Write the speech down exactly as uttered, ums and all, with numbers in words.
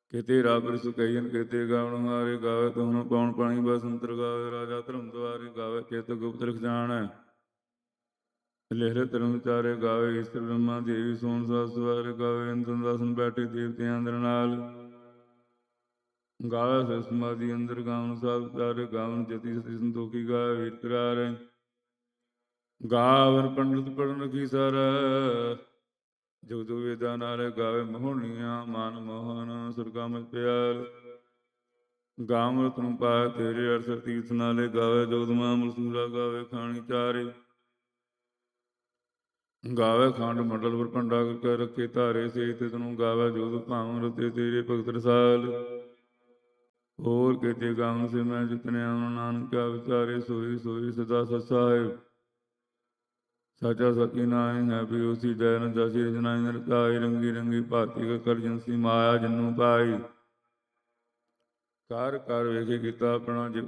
ਕਿਤੇ ਰਾਬਰ ਸੁਕਈਨ ਕਿਤੇ ਗਾਵਣ ਹਾਰੇ ਗਾਵੇ ਤੁਹਨੂੰ ਪੌਣ ਪਾਣੀ ਬਸੰਤਰ ਗਾਵੇ ਰਾਜਾ ਧਰਮ ਦੁਆਰੇ ਗਾਵੇ ਚਿਤ ਗੁਪਤ ਲਿਖ ਜਾਣੈ ਲਿਹਰੇ ਧਰਮ ਚਾਰੇ ਗਾਵੇ ਈਸ਼ਰ ਬ੍ਰਹਮਾ ਦੇਵੀ ਸੋਨ ਸਾਸ ਦੁਆਰੇ ਗਾਵੇ ਇੰਦਨ ਦਾਸਨ ਬੈਠੇ ਦੇਵਤਿਆਂ ਅੰਦਰ ਨਾਲ ਗਾਵੇ ਸੇ ਸਮਾਧੀ ਅੰਦਰ ਗਾਵਨ ਸਾਧ ਚਾਰੇ ਗਾਵਨ ਜਤੀ ਸਤੀ ਸੰਤੋਖੀ ਗਾਵੇ ਵੀਰ ਕਰਾਰੇ ਗਾਵਨ ਪੰਡਿਤ ਪੜਨ ਕੀ ਸਰ ਜੁਗ ਜੁਗ ਵੇਦਾਂ ਨਾਲੇ ਗਾਵੇ ਮੋਹਣੀਆਂ ਮਨ ਮੋਹਨ ਸੁਰਗਾ ਮਚ ਪਿਆਰ ਗਾਵਨ ਤਨੂੰ ਪਾਇਆ ਤੇਰੇ ਅਰਸਰ ਤੀਰਥ ਨਾਲੇ ਗਾਵੇ ਜੋਗਦਮਾ ਮਲਸੂਰਾ ਗਾਵੇ ਖਾਣੀ ਚਾਰੇ ਗਾਵੇ ਖੰਡ ਮੰਡਲ ਪਰ ਭੰਡਾ ਕਰਕੇ ਰੱਖੇ ਧਾਰੇ ਸੇ ਤੇ ਤਨੂੰ ਗਾਵੇ ਜੋਤ ਭਾਵ ਰਤੇ ਤੇਰੇ ਭਗਤ ਰਸਾਲ ਹੋਰ ਕਿਤੇ ਗਾਵਨ ਸੇ ਮੈਂ ਜਿਤਨੇ ਆਉਣ ਨਾਨਕਾ ਵਿਚਾਰੇ ਸੋਈ ਸੋਈ ਸਦਾ ਸਸਾਏ ਸਾਚਾ ਸਤੀ ਨਾਇ ਹੈ ਵੀ ਉਸੀ ਜੈ ਨ ਜਸੀ ਰਜਨਾਈ ਨਰਤਾਈ ਰੰਗੀ ਰੰਗੀ ਭਾਤੀ ਕਰ ਕਰ ਜੰਸੀ ਮਾਇਆ ਜਨੂ ਪਾਈ ਕਰ ਕਰ ਵੇਖੇ ਕੀਤਾ ਆਪਣਾ